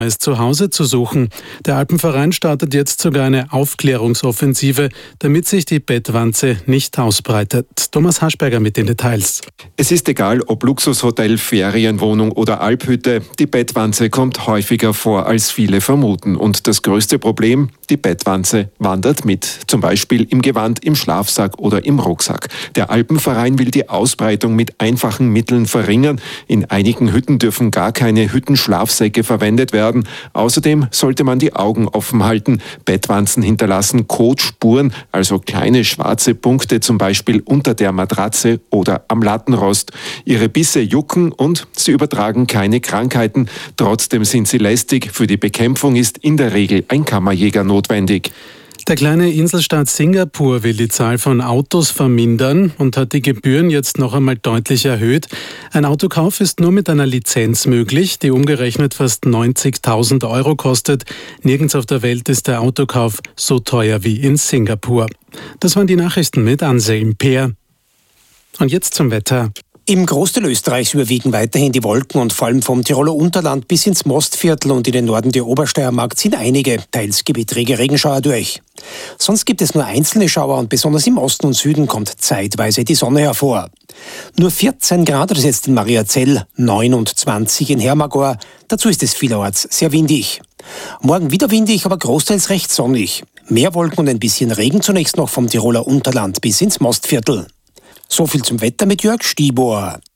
ist zu Hause zu suchen. Der Alpenverein startet jetzt sogar eine Aufklärungsoffensive, damit sich die Bettwanze nicht ausbreitet. Thomas Haschberger mit den Details. Es ist egal, ob Luxushotel, Ferienwohnung oder Alphütte, die Bettwanze kommt häufiger vor, als viele vermuten. Und das größte Problem, die Bettwanze wandert mit. Zum Beispiel im Gewand, im Schlafsack oder im Rucksack. Der Alpenverein will die Ausbreitung mit einfachen Mitteln verringern. In einigen Hütten dürfen gar keine Hüttenschlafsäcke verwendet werden. Außerdem sollte man die Augen offen halten. Bettwanzen hinterlassen Kotspuren, also kleine schwarze Punkte, zum Beispiel unter der Matratze oder am Lattenrost. Ihre Bisse jucken und sie übertragen keine Krankheiten. Trotzdem sind sie lästig. Für die Bekämpfung ist in der Regel ein Kammerjäger notwendig. Der kleine Inselstaat Singapur will die Zahl von Autos vermindern und hat die Gebühren jetzt noch einmal deutlich erhöht. Ein Autokauf ist nur mit einer Lizenz möglich, die umgerechnet fast 90.000 € kostet. Nirgends auf der Welt ist der Autokauf so teuer wie in Singapur. Das waren die Nachrichten mit Anselm Peer. Und jetzt zum Wetter. Im Großteil Österreichs überwiegen weiterhin die Wolken und vor allem vom Tiroler Unterland bis ins Mostviertel und in den Norden der Obersteiermark ziehen einige, teils gewittrige Regenschauer durch. Sonst gibt es nur einzelne Schauer und besonders im Osten und Süden kommt zeitweise die Sonne hervor. Nur 14 Grad ist jetzt in Mariazell, 29 in Hermagor. Dazu ist es vielerorts sehr windig. Morgen wieder windig, aber großteils recht sonnig. Mehr Wolken und ein bisschen Regen zunächst noch vom Tiroler Unterland bis ins Mostviertel. So viel zum Wetter mit Jörg Stibor.